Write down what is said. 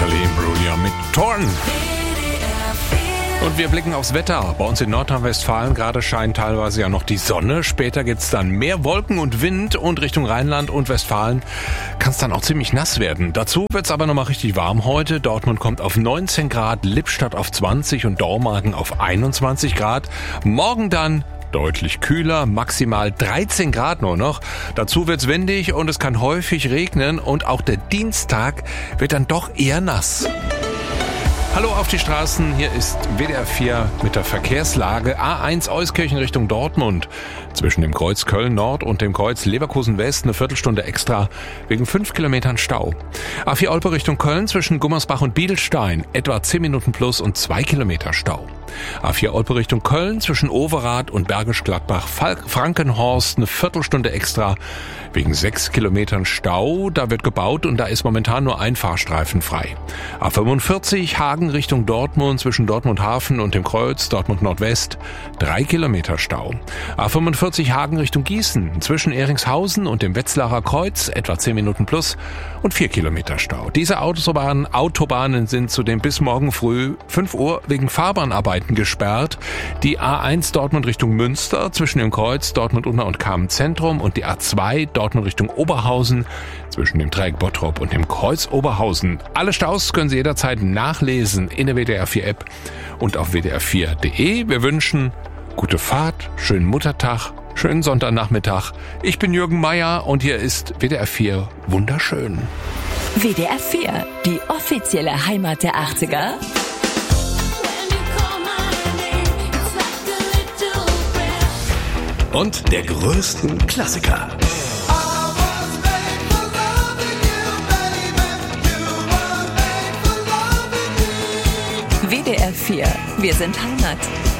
Natalie Imbruglia mit Torn. Und wir blicken aufs Wetter. Bei uns in Nordrhein-Westfalen gerade scheint teilweise ja noch die Sonne. Später gibt's dann mehr Wolken und Wind und Richtung Rheinland und Westfalen kann es dann auch ziemlich nass werden. Dazu wird's aber nochmal richtig warm heute. Dortmund kommt auf 19 Grad, Lippstadt auf 20 und Dormagen auf 21 Grad. Morgen dann deutlich kühler, maximal 13 Grad nur noch. Dazu wird's windig und es kann häufig regnen und auch der Dienstag wird dann doch eher nass. Hallo auf die Straßen, hier ist WDR 4 mit der Verkehrslage. A1 Euskirchen Richtung Dortmund. Zwischen dem Kreuz Köln Nord und dem Kreuz Leverkusen West eine Viertelstunde extra wegen 5 Kilometern Stau. A4 Olpe Richtung Köln zwischen Gummersbach und Biedelstein etwa 10 Minuten plus und 2 Kilometer Stau. A4 Olpe Richtung Köln zwischen Overath und Bergisch Gladbach Frankenhorst eine Viertelstunde extra wegen 6 Kilometern Stau. Da wird gebaut und da ist momentan nur ein Fahrstreifen frei. A45 Hagen Richtung Dortmund zwischen Dortmund Hafen und dem Kreuz Dortmund Nordwest 3 Kilometer Stau. A45 Hagen Richtung Gießen zwischen Ehringshausen und dem Wetzlarer Kreuz etwa 10 Minuten plus und 4 Kilometer Stau. Diese Autobahnen sind zudem bis morgen früh 5 Uhr wegen Fahrbahnarbeiten gesperrt. Die A1 Dortmund Richtung Münster zwischen dem Kreuz Dortmund Unna und Kamen Zentrum und die A2 Dortmund Richtung Oberhausen zwischen dem Dreieck Bottrop und dem Kreuz Oberhausen. Alle Staus können Sie jederzeit nachlesen in der WDR 4 App und auf wdr4.de. Wir wünschen gute Fahrt, schönen Muttertag, schönen Sonntagnachmittag. Ich bin Jürgen Meier und hier ist WDR 4 wunderschön. WDR 4, die offizielle Heimat der 80er. Und der größten Klassiker. WDR 4, wir sind Heimat.